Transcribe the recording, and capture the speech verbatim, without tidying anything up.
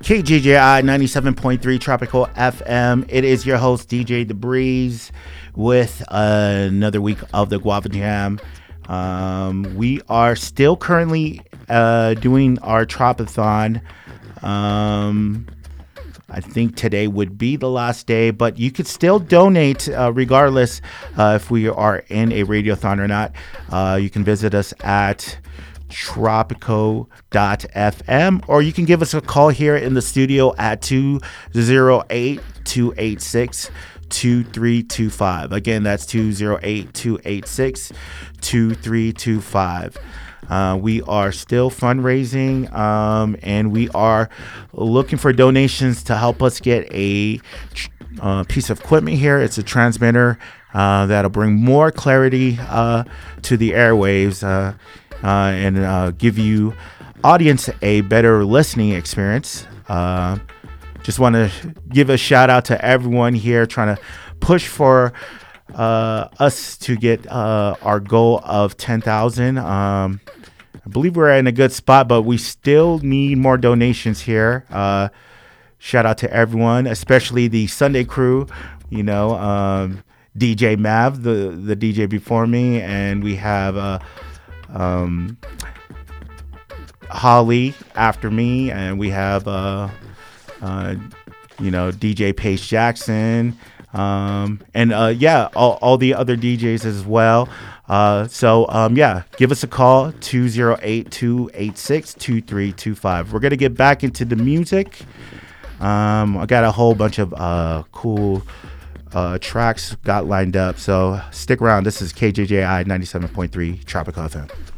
K J J I ninety-seven point three Tropical F M. It is your host, D J DeBreeze, with uh, another week of the Guava Jam. Um, we are still currently uh, doing our Tropathon. Um, I think today would be the last day, but you could still donate uh, regardless uh, if we are in a radiothon or not. Uh, you can visit us at tropico dot f m, or you can give us a call here in the studio at two oh eight, two eight six, two three two five. Again, that's two oh eight, two eight six, two three two five. Uh, we are still fundraising, um, and we are looking for donations to help us get a uh, piece of equipment here. It's a transmitter uh, that'll bring more clarity uh, to the airwaves uh, uh, and uh, give you audience a better listening experience. Uh, just want to give a shout out to everyone here trying to push for uh, us to get uh, our goal of ten thousand. Um, I believe we're in a good spot, but we still need more donations here. Uh, shout out to everyone, especially the Sunday crew, you know, um, D J Mav, the, the D J before me, and we have uh, um, Holly after me, and we have, uh, uh, you know, D J Pace Jackson, um, and uh, yeah, all, all the other D Js as well. Uh, so, um, yeah, give us a call, two oh eight, two eight six, two three two five. We're going to get back into the music. Um, I got a whole bunch of uh, cool uh, tracks got lined up. So stick around. This is K J J I ninety-seven point three Tropical F M.